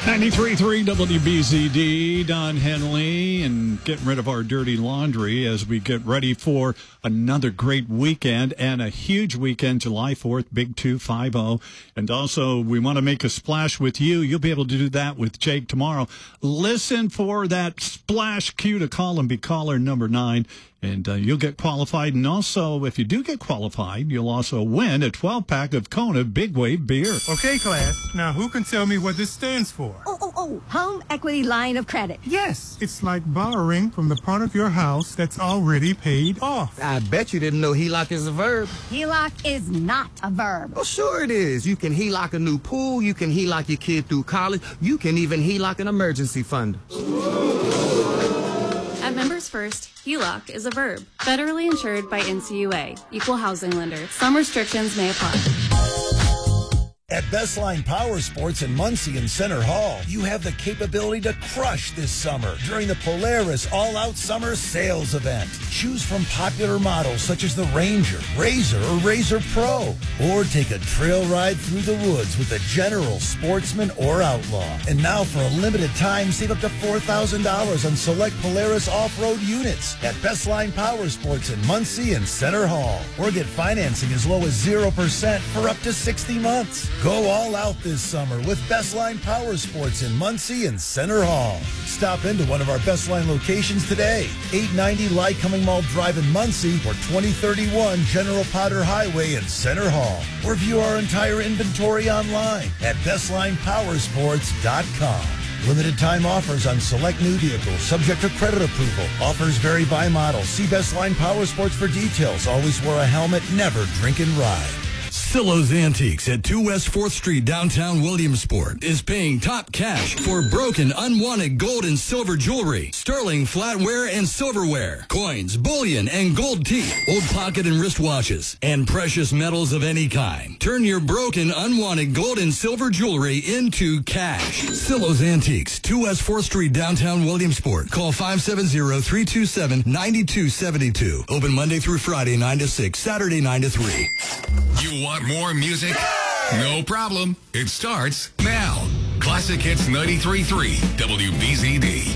93.3 WBZD, Don Henley, and getting rid of our dirty laundry as we get ready for another great weekend and a huge weekend, July 4th, Big 250. And also, we want to make a splash with you. You'll be able to do that with Jake tomorrow. Listen for that splash cue to call and be caller number 9. And you'll get qualified. And also, if you do get qualified, you'll also win a 12-pack of Kona Big Wave beer. Okay, class. Now, who can tell me what this stands for? Home Equity Line of Credit. Yes. It's like borrowing from the part of your house that's already paid off. I bet you didn't know HELOC is a verb. HELOC is not a verb. Oh, sure it is. You can HELOC a new pool. You can HELOC your kid through college. You can even HELOC an emergency fund. At Members First, HELOC is a verb. Federally insured by NCUA, Equal Housing Lender. Some restrictions may apply. At Bestline Power Sports in Muncie and Center Hall, you have the capability to crush this summer during the Polaris All-Out Summer Sales Event. Choose from popular models such as the Ranger, Razor, or Razor Pro. Or take a trail ride through the woods with a General, Sportsman, or Outlaw. And now for a limited time, save up to $4,000 on select Polaris off-road units at Bestline Power Sports in Muncie and Center Hall. Or get financing as low as 0% for up to 60 months. Go all out this summer with Bestline Power Sports in Muncie and Center Hall. Stop into one of our Bestline locations today. 890 Lycoming Mall Drive in Muncie or 2031 General Potter Highway in Center Hall. Or view our entire inventory online at BestlinePowersports.com. Limited time offers on select new vehicles, subject to credit approval. Offers vary by model. See Bestline Power Sports for details. Always wear a helmet, never drink and ride. Silo's Antiques at 2 West 4th Street, downtown Williamsport, is paying top cash for broken, unwanted gold and silver jewelry, sterling flatware and silverware, coins, bullion, and gold teeth, old pocket and wristwatches, and precious metals of any kind. Turn your broken, unwanted gold and silver jewelry into cash. Silo's Antiques, 2 West 4th Street, downtown Williamsport. Call 570-327-9272. Open Monday through Friday, 9 to 6, Saturday, 9 to 3. You want more music? No problem. It starts now. Classic Hits 93.3 WBZD.